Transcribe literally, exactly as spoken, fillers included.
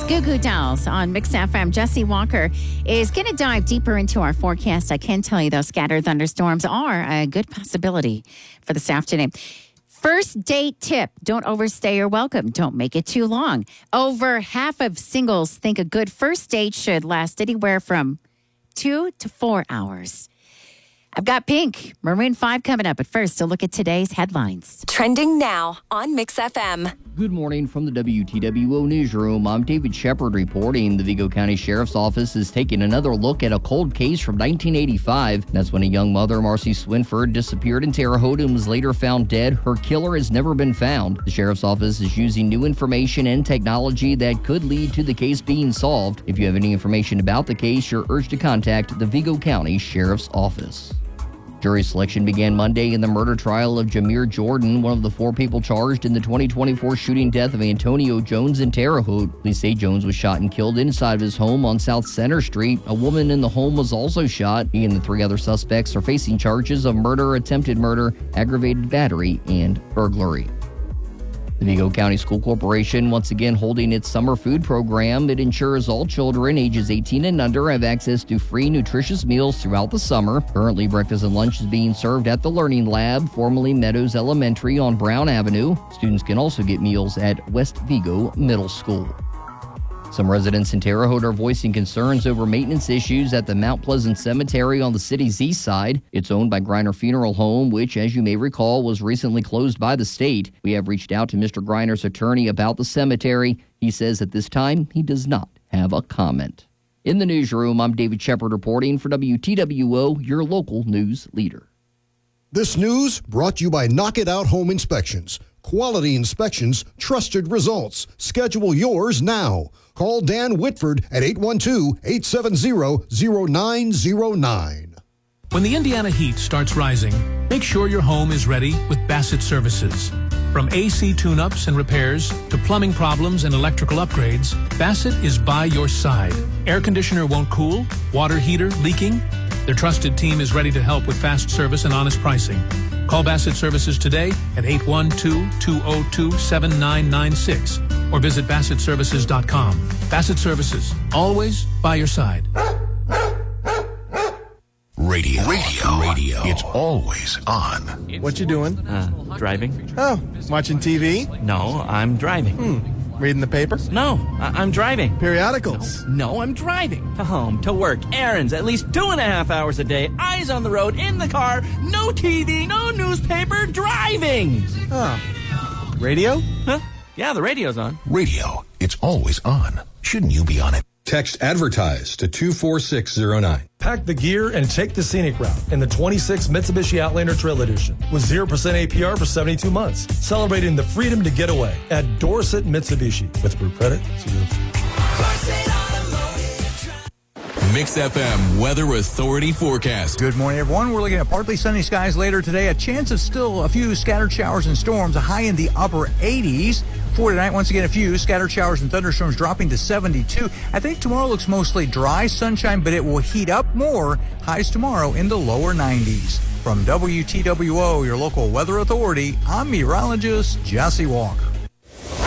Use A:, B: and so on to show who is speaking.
A: Goo Goo Dolls on Mix F M. Jesse Walker is going to dive deeper into our forecast. I can tell you, those scattered thunderstorms are a good possibility for this afternoon. First date tip, don't overstay your welcome. Don't make it too long. Over half of singles think a good first date should last anywhere from two to four hours. I've got Pink, Maroon five coming up. But first, a look at today's headlines.
B: Trending now on Mix F M.
C: Good morning from the W T W O Newsroom. I'm David Shepard reporting. The Vigo County Sheriff's Office is taking another look at a cold case from nineteen eighty-five. That's when a young mother, Marcy Swinford, disappeared in Terre Haute and was later found dead. Her killer has never been found. The Sheriff's Office is using new information and technology that could lead to the case being solved. If you have any information about the case, you're urged to contact the Vigo County Sheriff's Office. Jury selection began Monday in the murder trial of Jameer Jordan, one of the four people charged in the twenty twenty-four shooting death of Antonio Jones in Terre Haute. Police say Jones was shot and killed inside of his home on South Center Street. A woman in the home was also shot. He and the three other suspects are facing charges of murder, attempted murder, aggravated battery, and burglary. The Vigo County School Corporation once again holding its summer food program. It ensures all children ages eighteen and under have access to free, nutritious meals throughout the summer. Currently, breakfast and lunch is being served at the Learning Lab, formerly Meadows Elementary on Brown Avenue. Students can also get meals at West Vigo Middle School. Some residents in Terre Haute are voicing concerns over maintenance issues at the Mount Pleasant Cemetery on the city's east side. It's owned by Greiner Funeral Home, which, as you may recall, was recently closed by the state. We have reached out to Mister Greiner's attorney about the cemetery. He says at this time he does not have a comment. In the newsroom, I'm David Shepard reporting for W T W O, your local news leader.
D: This news brought to you by Knock It Out Home Inspections. Quality inspections, trusted results. Schedule yours now. Call Dan Whitford at eight one two, eight seven zero, zero nine zero nine.
E: When the Indiana heat starts rising, make sure your home is ready with Bassett Services. From A C tune-ups and repairs to plumbing problems and electrical upgrades, Bassett is by your side. Air conditioner won't cool? Water heater leaking? Their trusted team is ready to help with fast service and honest pricing. Call Bassett Services today at eight one two, two zero two, seven nine nine six or visit bassett services dot com. Bassett Services, always by your side.
F: Radio. Radio. Radio. It's always on.
G: What you doing?
H: Uh, driving.
G: Oh, watching T V?
H: No, I'm driving.
G: Hmm. Reading the paper?
H: No, I- I'm driving.
G: Periodicals?
H: No, I'm driving. To home, to work, errands, at least two and a half hours a day, eyes on the road, in the car, no T V, no newspaper, driving.
G: Oh. Radio?
H: Huh? Yeah, the radio's on.
F: Radio. It's always on. Shouldn't you be on it?
I: Text ADVERTISE to two four six zero nine.
J: Pack the gear and take the scenic route in the twenty-six Mitsubishi Outlander Trail Edition with zero percent A P R for seventy-two months, celebrating the freedom to get away at Dorset Mitsubishi. With approved credit, see you.
K: Mix F M Weather Authority forecast.
L: Good morning, everyone. We're looking at partly sunny skies later today. A chance of still a few scattered showers and storms, a high in the upper eighties. For tonight, once again, a few scattered showers and thunderstorms dropping to seventy-two. I think tomorrow looks mostly dry, sunshine, but it will heat up more. Highs tomorrow in the lower nineties. From W T W O, your local weather authority, I'm meteorologist Jesse Walker.